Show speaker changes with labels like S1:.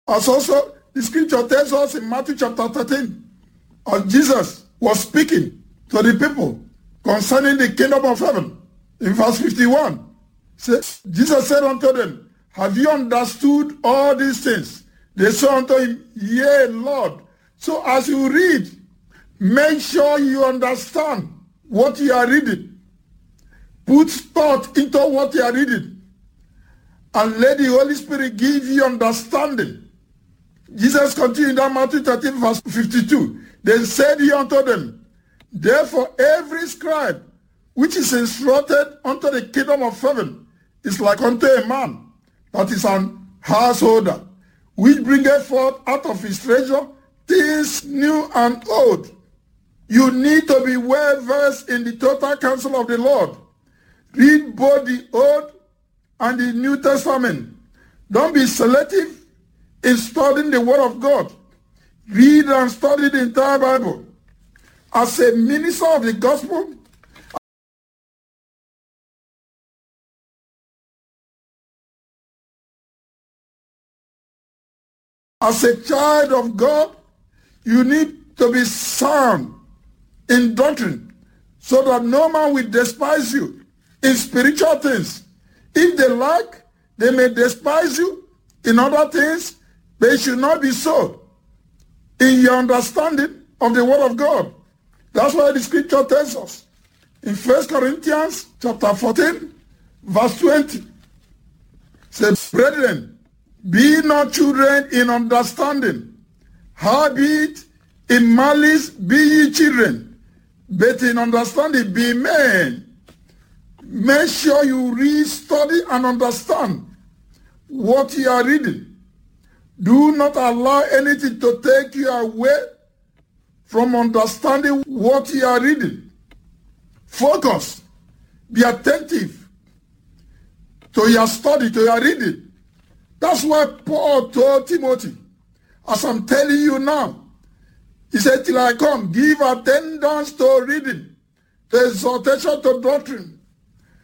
S1: As also the scripture tells us in Matthew chapter 13, as Jesus was speaking to the people concerning the kingdom of heaven. In verse 51, Jesus said unto them, have you understood all these things? They said unto him, yea, Lord. So as you read, make sure you understand what you are reading. Put thought into what you are reading. And let the Holy Spirit give you understanding. Jesus continued in Matthew 13, verse 52. Then said he unto them, therefore every scribe which is instructed unto the kingdom of heaven is like unto a man that is an householder, which bringeth forth out of his treasure things new and old. You need to be well versed in the total counsel of the Lord. Read both the Old and the New Testament. Don't be selective in studying the Word of God. Read and study the entire Bible. As a minister of the gospel, as a child of God, you need to be sound in doctrine so that no man will despise you in spiritual things. If they like, they may despise you in other things, but it should not be so in your understanding of the Word of God. That's why the scripture tells us in 1 Corinthians chapter 14, verse 20. Says, brethren, be not children in understanding, howbeit in malice be ye children, but in understanding be men. Make sure you read, study, and understand what you are reading. Do not allow anything to take you away from understanding what you are reading. Focus. Be attentive to your study, to your reading. That's why Paul told Timothy, as I'm telling you now, he said, till I come, give attendance to reading, to exhortation, to doctrine,